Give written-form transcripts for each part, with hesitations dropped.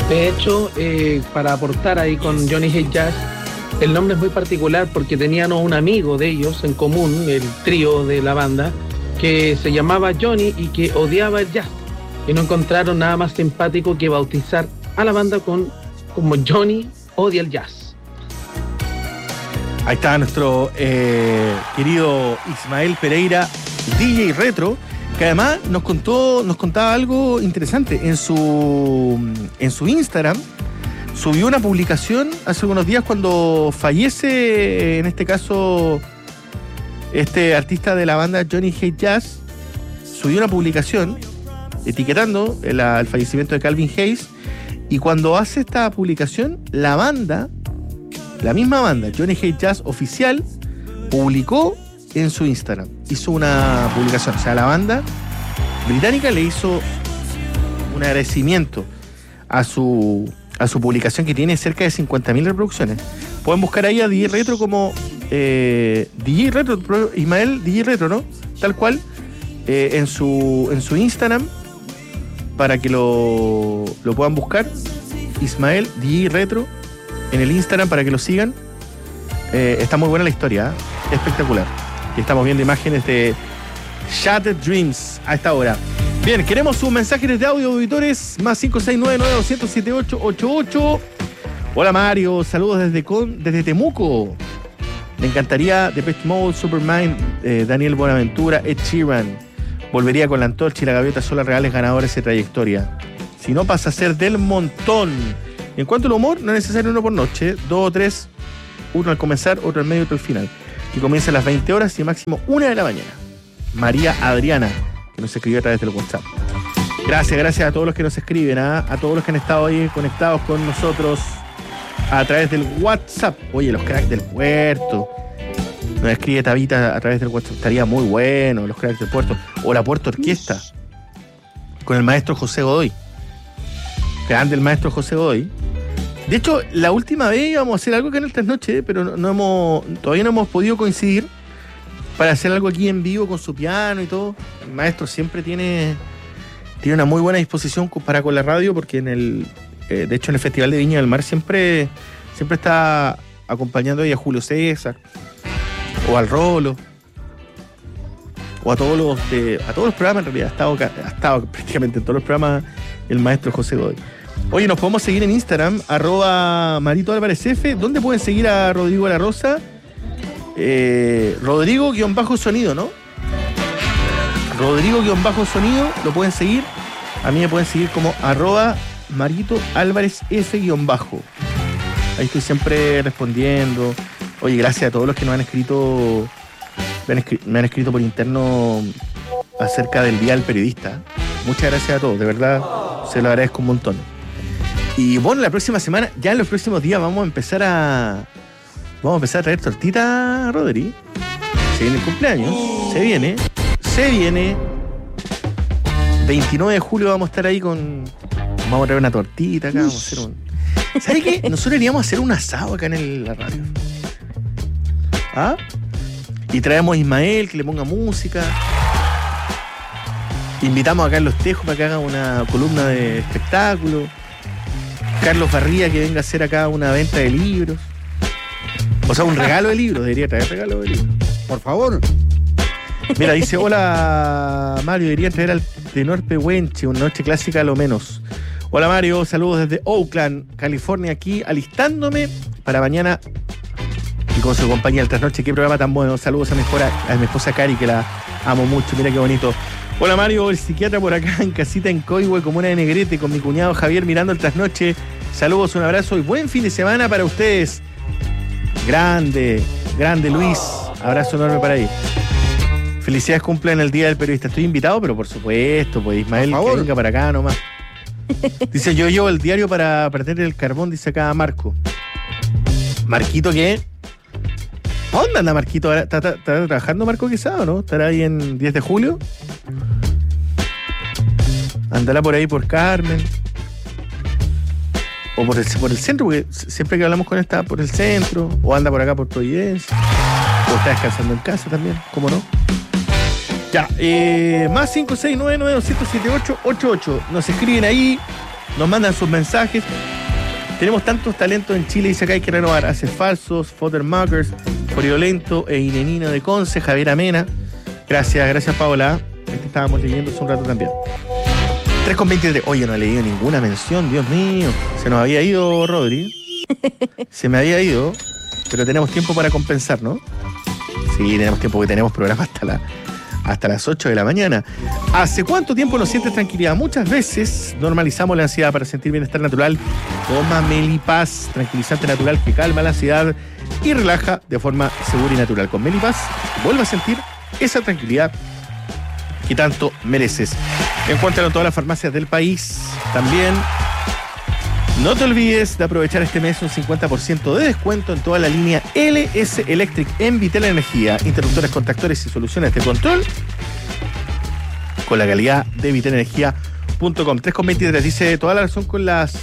De hecho, para aportar ahí con Johnny Hate Jazz, el nombre es muy particular porque tenían un amigo de ellos en común, el trío de la banda, que se llamaba Johnny y que odiaba el jazz. Y no encontraron nada más simpático que bautizar a la banda como Johnny odia el jazz. Ahí está nuestro querido Ismael Pereira, DJ Retro, que además nos contaba algo interesante. En su Instagram subió una publicación hace algunos días cuando fallece, en este caso, este artista de la banda Johnny Hate Jazz. Subió una publicación etiquetando el fallecimiento de Calvin Hayes, y cuando hace esta publicación, la misma banda, Johnny Hate Jazz Oficial, publicó en su Instagram, hizo una publicación. O sea, la banda británica le hizo un agradecimiento a su publicación, que tiene cerca de 50.000 reproducciones. Pueden buscar ahí a DJ Retro como DJ Retro, Ismael DJ Retro, ¿no? Tal cual, en su Instagram, para que lo puedan buscar. Ismael DJ Retro en el Instagram, para que lo sigan. Está muy buena la historia, ¿eh? Espectacular. Y estamos viendo imágenes de Shattered Dreams a esta hora. Bien, queremos sus mensajes de audio, auditores, más 569-9200-7888. Hola Mario, saludos desde Temuco. Me encantaría Depeche Mode, Supermind, Daniel Buenaventura, Ed Sheeran. Volvería con la antorcha y la gaviota, son las reales ganadoras de trayectoria. Si no, pasa a ser del montón. En cuanto al humor, no es necesario uno por noche, 2 o 3, uno al comenzar, otro al medio y otro al final. Que comienza a las 20 horas y máximo 1 de la mañana. María Adriana, que nos escribió a través del WhatsApp. Gracias a todos los que nos escriben, a todos los que han estado ahí conectados con nosotros a través del WhatsApp. Oye, los cracks del puerto. Nos escribe Tabita a través del WhatsApp. Estaría muy bueno, los cracks del puerto. O la Puerto Orquesta, con el maestro José Godoy. Grande el maestro José Godoy. De hecho, la última vez íbamos a hacer algo acá en el Trasnoche, pero todavía no hemos podido coincidir para hacer algo aquí en vivo con su piano y todo. El maestro siempre tiene una muy buena disposición para con la radio, porque de hecho en el Festival de Viña del Mar siempre está acompañando ahí a Julio César, o al Rolo, o a todos los programas. En realidad ha estado prácticamente en todos los programas el maestro José Godoy. Oye, nos podemos seguir en Instagram, @Marito Álvarez F. ¿Dónde pueden seguir a Rodrigo La Rosa? Rodrigo-sonido, ¿no? Rodrigo-sonido, lo pueden seguir. A mí me pueden seguir como @Marito Álvarez F-. Ahí estoy siempre respondiendo. Oye, gracias a todos los que nos han escrito, me han escrito por interno acerca del Día del Periodista. Muchas gracias a todos, de verdad, se lo agradezco un montón. Y bueno, la próxima semana, ya en los próximos días, vamos a empezar a traer tortita, Rodri. Se viene el cumpleaños, se viene. 29 de julio vamos a estar ahí vamos a traer una tortita acá, vamos a hacer ¿sabes qué? Nosotros iríamos a hacer un asado acá en la radio. ¿Ah? Y traemos a Ismael, que le ponga música. Invitamos a Carlos Tejo para que haga una columna de espectáculo. Carlos Barría, que venga a hacer acá una venta de libros. O sea, un regalo de libros. Debería traer regalo de libros. Por favor. Mira, dice, hola Mario, debería traer al tenor Pehuenche, una noche clásica a lo menos. Hola Mario, saludos desde Oakland, California, aquí alistándome para mañana y con su compañía el Trasnoche. Qué programa tan bueno. Saludos a mi esposa Cari, que la amo mucho. Mira qué bonito. Hola Mario, el psiquiatra por acá en casita en Coihue, comuna de Negrete, con mi cuñado Javier mirando el Trasnoche. Saludos, un abrazo y buen fin de semana para ustedes. Grande Luis, abrazo enorme para ahí. Felicidades, cumplen el Día del Periodista. Estoy invitado, pero por supuesto, pues Ismael, que venga para acá nomás. Dice, yo llevo el diario para tener el carbón, dice acá Marco. ¿Marquito qué? ¿A dónde anda Marquito? ¿Está trabajando Marco Quesada o no? ¿Estará ahí en 10 de julio? ¿Andará por ahí por Carmen? ¿O por el centro? Porque siempre que hablamos con él está por el centro. ¿O anda por acá por Providencia? ¿O está descansando en casa también? ¿Cómo no? Ya, más 569-9200-7888. Nos escriben ahí nos mandan sus mensajes. Tenemos tantos talentos en Chile, dice acá hay que renovar. Haces Falsos, Foddermakers, Friolento e Inenino de Conce, Javier Amena. Gracias Paola. Este estábamos leyendo hace un rato también. 3:23. Oye, no he leído ninguna mención, Dios mío. Se nos había ido, Rodri. Se me había ido, pero tenemos tiempo para compensar, ¿no? Sí, tenemos tiempo porque tenemos programa hasta las 8 de la mañana. ¿Hace cuánto tiempo no sientes tranquilidad? Muchas veces normalizamos la ansiedad para sentir bienestar natural. Toma Melipaz, tranquilizante natural que calma la ansiedad y relaja de forma segura y natural. Con Melipaz, vuelve a sentir esa tranquilidad que tanto mereces. Encuéntralo en todas las farmacias del país. También no te olvides de aprovechar este mes un 50% de descuento en toda la línea LS Electric en Vitel Energía. Interruptores, contactores y soluciones de control con la calidad de vitelenergia.com. 3:23 dice toda la razón con las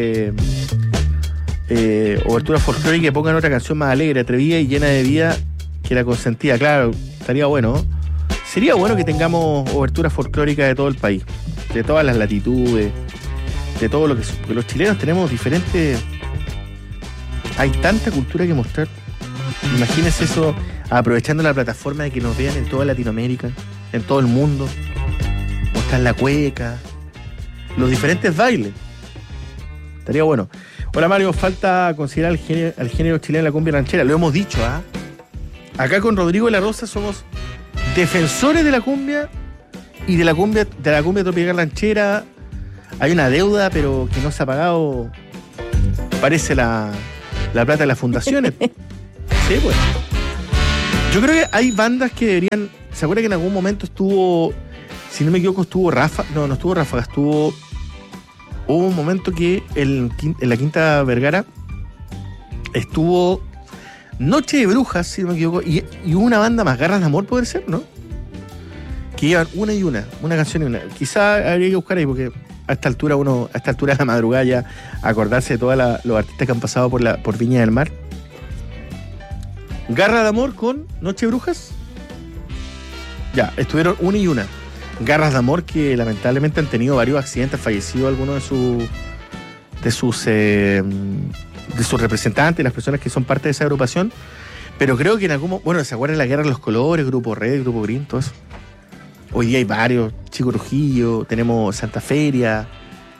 oberturas folclóricas, que pongan otra canción más alegre, atrevida y llena de vida que la consentía. Claro, estaría bueno. Sería bueno que tengamos oberturas folclóricas de todo el país, de todas las latitudes, de todo lo que... Porque los chilenos tenemos diferentes... Hay tanta cultura que mostrar. Imagínense eso, aprovechando la plataforma de que nos vean en toda Latinoamérica, en todo el mundo. Mostrar la cueca, los diferentes bailes. Estaría bueno. Hola Mario, falta considerar al género chileno la cumbia ranchera. Lo hemos dicho, ¿ah? Acá con Rodrigo de la Rosa somos defensores de la cumbia y de la cumbia tropical ranchera. Hay una deuda, pero que no se ha pagado. Parece la plata de las fundaciones. Sí, pues. Yo creo que hay bandas que deberían... ¿Se acuerda que en algún momento estuvo... Si no me equivoco, estuvo Rafa... No estuvo Ráfaga, estuvo... Hubo un momento que en la Quinta Vergara estuvo Noche de Brujas, si no me equivoco, y hubo una banda más, Garras de Amor, puede ser, ¿no? Que llevan una canción y una. Quizá habría que buscar ahí, porque a esta altura de la madrugada ya acordarse de todos los artistas que han pasado por Viña del Mar. Garra de Amor con Noche de Brujas. Ya, estuvieron una y una. Garras de Amor que lamentablemente han tenido varios accidentes, fallecido algunos de sus representantes, las personas que son parte de esa agrupación, pero creo que en algún... Bueno, ¿se acuerdan de la Guerra de los Colores, Grupo Red, Grupo Green, todo eso? Hoy día hay varios, Chico Trujillo, tenemos Santa Feria,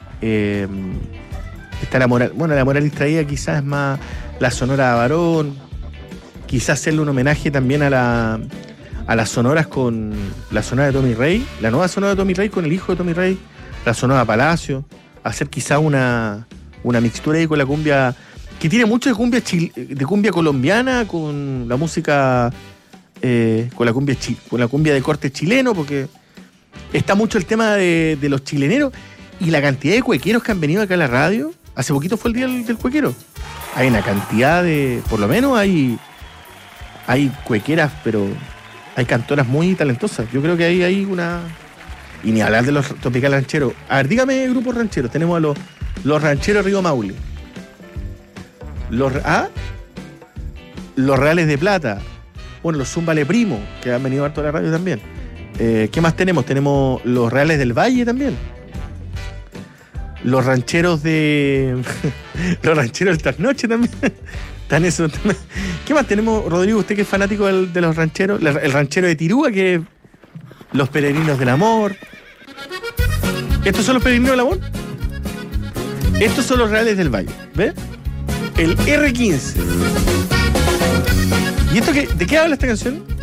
está la Moral... Bueno, la Moral Distraída quizás es más la Sonora Varón, quizás hacerle un homenaje también a las sonoras con la Sonora de Tommy Rey, la nueva Sonora de Tommy Rey con el hijo de Tommy Rey, la Sonora Palacio, hacer quizá una mixtura ahí con la cumbia, que tiene mucho de cumbia colombiana, con la música, con la cumbia de corte chileno, porque está mucho el tema de los chileneros y la cantidad de cuequeros que han venido acá a la radio. Hace poquito fue el día del cuequero. Hay una cantidad de, por lo menos hay cuequeras, pero hay cantoras muy talentosas. Yo creo que ahí hay una... Y ni hablar de los tropical rancheros. A ver, dígame grupos rancheros. Tenemos a los rancheros Río Maule. Los Reales de Plata. Bueno, los Zúmbale Primo, que han venido a toda la radio también. ¿Qué más tenemos? Tenemos los Reales del Valle también. Los rancheros de... los rancheros del Trasnoche también. ¿Qué más tenemos, Rodrigo? Usted que es fanático de los rancheros. El ranchero de Tirúa, que es los Peregrinos del Amor. ¿Estos son los Peregrinos del Amor? Estos son los Reales del Valle. ¿Ves? El R15. ¿Y esto qué? ¿De qué habla esta canción?